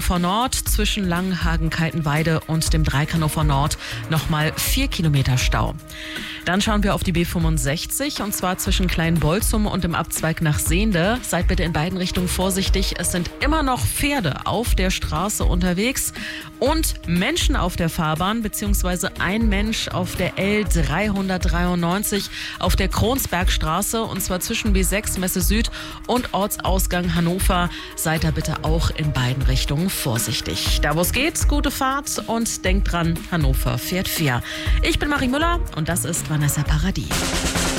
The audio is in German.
Hannover Nord zwischen Langenhagen-Kaltenweide und dem Dreieck Hannover Nord nochmal 4 Kilometer Stau. Dann schauen wir auf die B65 und zwar zwischen Kleinbolzum und dem Abzweig nach Sehnde. Seid bitte in beiden Richtungen vorsichtig. Es sind immer noch Pferde auf der Straße unterwegs und Menschen auf der Fahrbahn, beziehungsweise ein Mensch auf der L393 auf der Kronsbergstraße und zwar zwischen B6 Messe Süd und Ortsausgang Hannover. Seid da bitte auch in beiden Richtungen vorsichtig. Da wo es geht, gute Fahrt und denkt dran, Hannover fährt fair. Ich bin Marie Müller und das ist Vanessa Paradis.